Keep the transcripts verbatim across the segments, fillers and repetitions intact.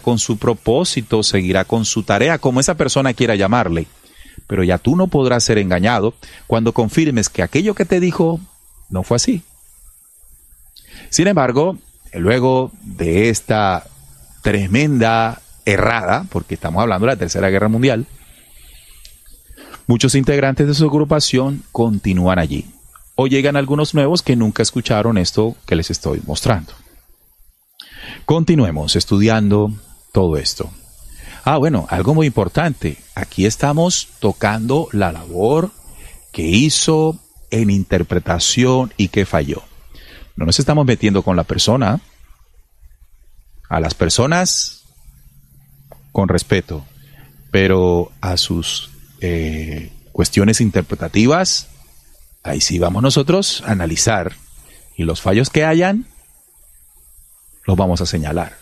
con su propósito, seguirá con su tarea, como esa persona quiera llamarle. Pero ya tú no podrás ser engañado cuando confirmes que aquello que te dijo no fue así. Sin embargo, luego de esta tremenda errada, porque estamos hablando de la Tercera Guerra Mundial, muchos integrantes de su agrupación continúan allí. O llegan algunos nuevos que nunca escucharon esto que les estoy mostrando. Continuemos estudiando todo esto. Ah, bueno, algo muy importante. Aquí estamos tocando la labor que hizo en interpretación y que falló. No nos estamos metiendo con la persona. A las personas con respeto, pero a sus eh, cuestiones interpretativas, ahí sí vamos nosotros a analizar, y los fallos que hayan los vamos a señalar.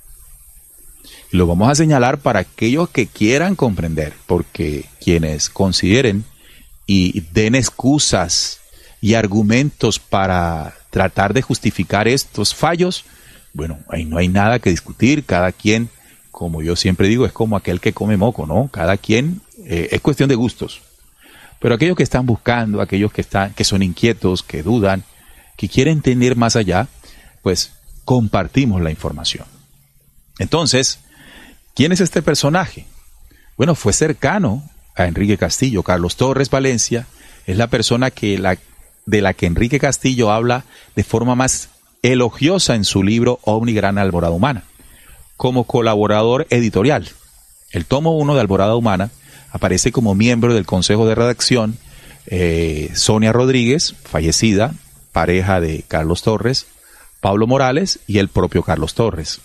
Y los vamos a señalar para aquellos que quieran comprender, porque quienes consideren y den excusas y argumentos para tratar de justificar estos fallos, bueno, ahí no hay nada que discutir. Cada quien, como yo siempre digo, es como aquel que come moco, ¿no? Cada quien, eh, es cuestión de gustos. Pero aquellos que están buscando, aquellos que están, que son inquietos, que dudan, que quieren tener más allá, pues compartimos la información. Entonces, ¿quién es este personaje? Bueno, fue cercano a Enrique Castillo. Carlos Torres Valencia es la persona que la, de la que Enrique Castillo habla de forma más elogiosa en su libro Ovni Gran Alborada Humana, como colaborador editorial. El tomo uno de Alborada Humana aparece como miembro del consejo de redacción eh, Sonia Rodríguez, fallecida, pareja de Carlos Torres, Pablo Morales y el propio Carlos Torres.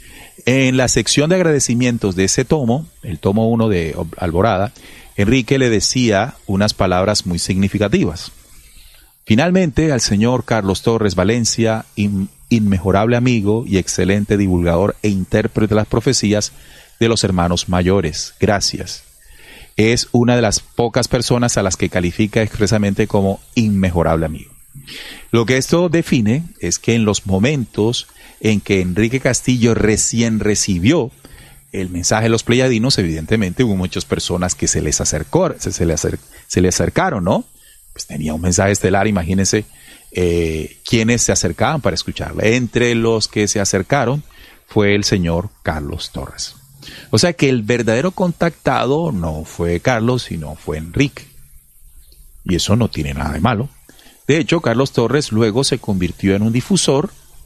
En la sección de agradecimientos de ese tomo, el tomo uno de Alborada, Enrique le decía unas palabras muy significativas. Finalmente, al señor Carlos Torres Valencia, in, inmejorable amigo y excelente divulgador e intérprete de las profecías de los hermanos mayores, gracias. Es una de las pocas personas a las que califica expresamente como inmejorable amigo. Lo que esto define es que en los momentos en que Enrique Castillo recién recibió el mensaje de los pleyadinos, evidentemente hubo muchas personas que se les acercó, se, se, le, acer, se le acercaron, ¿no? Pues tenía un mensaje estelar, imagínense eh, quienes se acercaban para escucharle. Entre los que se acercaron fue el señor Carlos Torres. O sea que el verdadero contactado no fue Carlos, sino fue Enrique. Y eso no tiene nada de malo. De hecho, Carlos Torres luego se convirtió en un difusor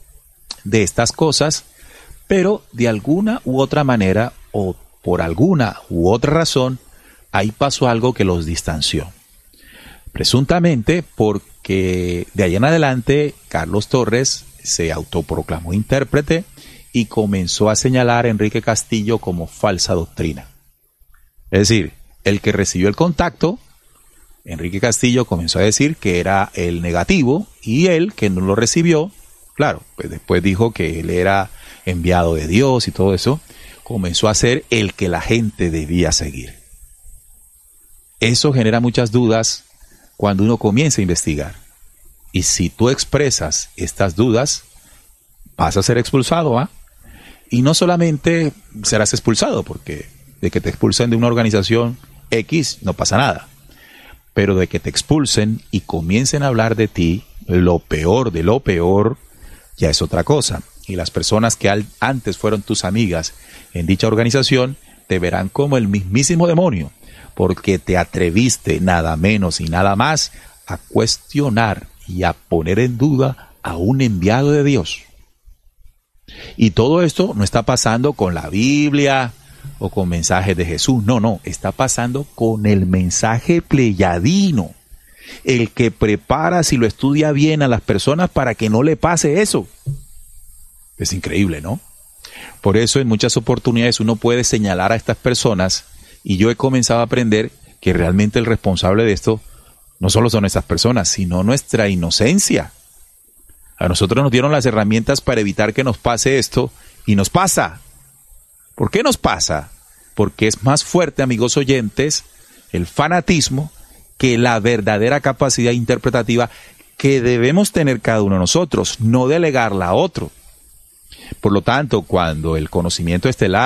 de estas cosas, pero de alguna u otra manera, o por alguna u otra razón, ahí pasó algo que los distanció. Presuntamente porque de ahí en adelante Carlos Torres se autoproclamó intérprete y comenzó a señalar a Enrique Castillo como falsa doctrina. Es decir, el que recibió el contacto, Enrique Castillo comenzó a decir que era el negativo, y él, que no lo recibió, claro, pues después dijo que él era enviado de Dios y todo eso, comenzó a ser el que la gente debía seguir. Eso genera muchas dudas cuando uno comienza a investigar. Y si tú expresas estas dudas, vas a ser expulsado, ¿ah? Y no solamente serás expulsado, porque de que te expulsen de una organización X no pasa nada. Pero de que te expulsen y comiencen a hablar de ti, lo peor de lo peor, ya es otra cosa. Y las personas que al, antes fueron tus amigas en dicha organización, te verán como el mismísimo demonio, porque te atreviste nada menos y nada más a cuestionar y a poner en duda a un enviado de Dios. Y todo esto no está pasando con la Biblia o con mensajes de Jesús, no, no, está pasando con el mensaje pleyadino, el que prepara, si lo estudia bien, a las personas para que no le pase eso. Es increíble, ¿no? Por eso en muchas oportunidades uno puede señalar a estas personas, y yo he comenzado a aprender que realmente el responsable de esto no solo son estas personas, sino nuestra inocencia. A nosotros nos dieron las herramientas para evitar que nos pase esto, y nos pasa. ¿Por qué nos pasa? Porque es más fuerte, amigos oyentes, el fanatismo que la verdadera capacidad interpretativa que debemos tener cada uno de nosotros, no delegarla a otro. Por lo tanto, cuando el conocimiento estelar